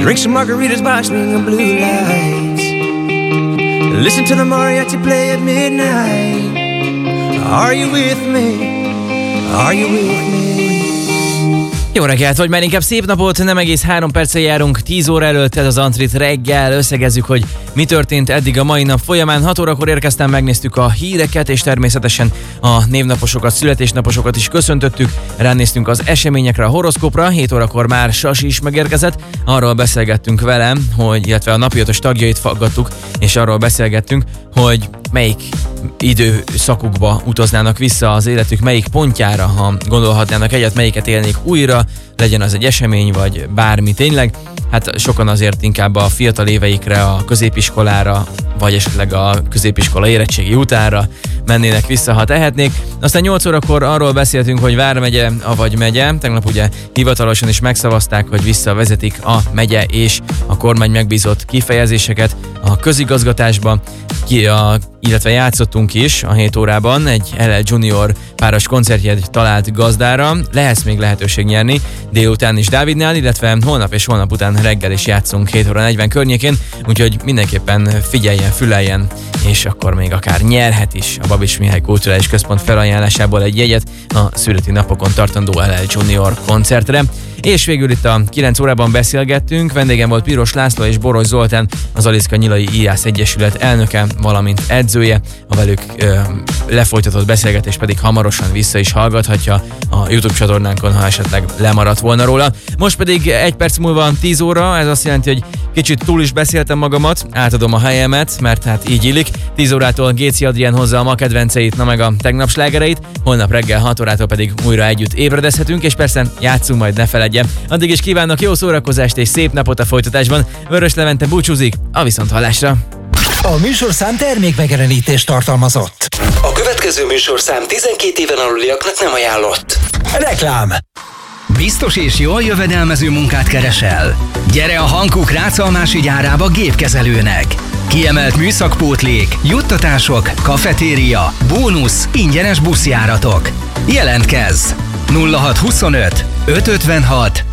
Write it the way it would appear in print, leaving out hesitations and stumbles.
Drink some margaritas by swinging blue lights. Listen to the mariachi play at midnight. Are you with me? Are you with me? Jó reggelt, vagy már inkább szép napot, nem egész 3 perccel járunk 10 óra előtt, ez az Antrit reggel, összegezzük, hogy mi történt eddig a mai nap folyamán. 6 órakor érkeztem, megnéztük a híreket, és természetesen a névnaposokat, születésnaposokat is köszöntöttük, ránéztünk az eseményekre, a horoszkópra. 7 órakor már Sasi is megérkezett, arról beszélgettünk velem, hogy, illetve a napi 5-ös tagjait faggattuk, és arról beszélgettünk, hogy melyik időszakukba utaznának vissza az életük, melyik pontjára, ha gondolhatnának egyet, melyiket élnék újra, legyen az egy esemény, vagy bármi tényleg. Hát sokan azért inkább a fiatal éveikre, a középiskolára, vagy esetleg a középiskola érettségi utánra mennének vissza, ha tehetnék. Aztán 8 órakor arról beszéltünk, hogy vármegye, avagy megye. Tegnap ugye hivatalosan is megszavazták, hogy visszavezetik a megye és a kormány megbízott kifejezéseket a közigazgatásba, illetve játszottunk is a 7 órában egy LL Junior páros koncertjét talált gazdára. Lesz még lehetőség nyerni délután is Dávidnál, illetve holnap és holnap után reggel is játszunk 7 óra 40 környékén, úgyhogy mindenképpen figyeljen, füleljen, és akkor még akár nyerhet is a Babits Mihály Kulturális Központ felajánlásából egy jegyet a születi napokon tartandó LL Junior koncertre. És végül itt a 9 órában beszélgettünk, vendégem volt Piros László és Boros Zoltán, az Aliszka Nyilai Íjász Egyesület elnöke, valamint edzője. A velük lefolytatott beszélgetés pedig hamarosan vissza is hallgathatja a YouTube csatornánkon, ha esetleg lemaradt volna róla. Most pedig 1 perc múlva 10 óra, ez azt jelenti, hogy kicsit túl is beszéltem magamat, átadom a helyemet, mert hát így illik. 10 órától Géci Adrián hozza a ma kedvenceit, na meg a tegnap slágereit, holnap reggel 6 órától pedig újra együtt ébredezhetünk, és persze játszunk majd, ne feledje. Addig is kívánok jó szórakozást és szép napot a folytatásban. Vörös Levente búcsúzik, a viszonthallásra. A műsorszám termékmegjelenítést tartalmazott. A következő műsorszám 12 éven aluliaknak nem ajánlott. Reklám. Biztos és jól jövedelmező munkát keresel? Gyere a Hankook Rácalmási gyárába gépkezelőnek. Kiemelt műszakpótlék, juttatások, kafetéria, bónusz, ingyenes buszjáratok. Jelentkezz! 0625 556